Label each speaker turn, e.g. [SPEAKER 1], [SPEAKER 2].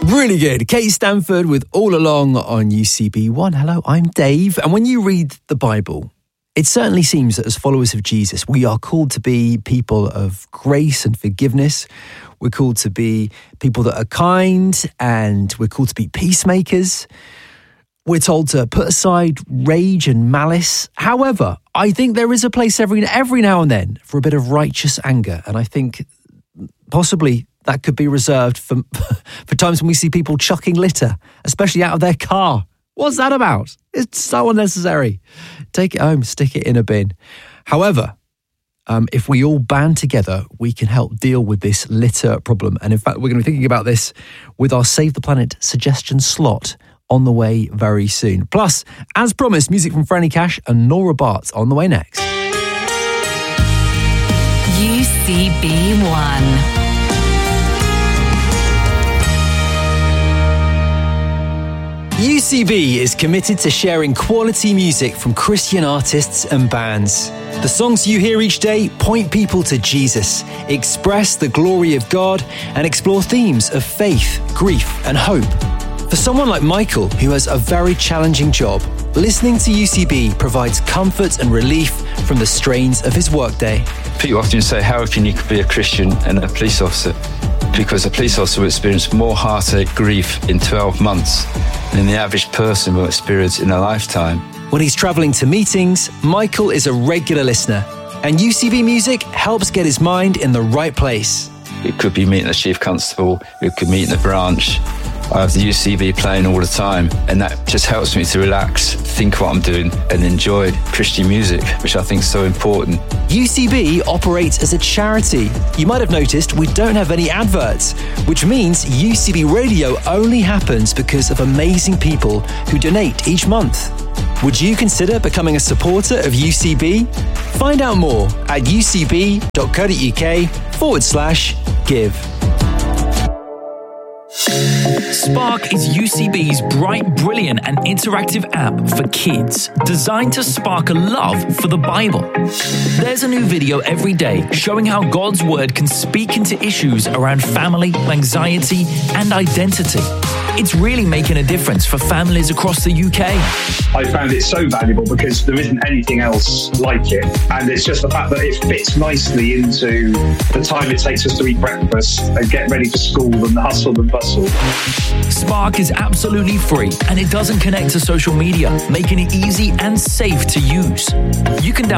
[SPEAKER 1] Really good. Kate Stanford with All Along on UCB1. Hello, I'm Dave. And when you read the Bible, it certainly seems that as followers of Jesus, we are called to be people of grace and forgiveness. We're called to be people that are kind, and we're called to be peacemakers. We're told to put aside rage and malice. However, I think there is a place every now and then for a bit of righteous anger. And I think possibly that could be reserved for times when we see people chucking litter, especially out of their car. What's that about? It's so unnecessary. Take it home, stick it in a bin. However, if we all band together, we can help deal with this litter problem. And in fact, we're going to be thinking about this with our Save the Planet suggestion slot on the way very soon. Plus, as promised, music from Franny Cash and Nora Bartz on the way next.
[SPEAKER 2] UCB1.
[SPEAKER 1] UCB is committed to sharing quality music from Christian artists and bands. The songs you hear each day point people to Jesus, express the glory of God, and explore themes of faith, grief, and hope. For someone like Michael, who has a very challenging job, listening to UCB provides comfort and relief from the strains of his workday.
[SPEAKER 3] People often say, how can you be a Christian and a police officer? Because a police officer will experience more heartache, grief in 12 months than the average person will experience in a lifetime.
[SPEAKER 1] When he's travelling to meetings, Michael is a regular listener, and UCB music helps get his mind in the right place.
[SPEAKER 3] It could be meeting the chief constable, it could meet in the branch. I have the UCB playing all the time, and that just helps me to relax, think what I'm doing, and enjoy Christian music, which I think is so important.
[SPEAKER 1] UCB operates as a charity. You might have noticed we don't have any adverts, which means UCB Radio only happens because of amazing people who donate each month. Would you consider becoming a supporter of UCB? Find out more at ucb.co.uk/give.
[SPEAKER 4] Spark is UCB's bright, brilliant and interactive app for kids, designed to spark a love for the Bible. There's a new video every day showing how God's Word can speak into issues around family, anxiety and identity. It's really making a difference for families across the UK.
[SPEAKER 5] I found it so valuable because there isn't anything else like it. And it's just the fact that it fits nicely into the time it takes us to eat breakfast and get ready for school and the hustle and bustle.
[SPEAKER 4] Spark is absolutely free and it doesn't connect to social media, making it easy and safe to use. You can download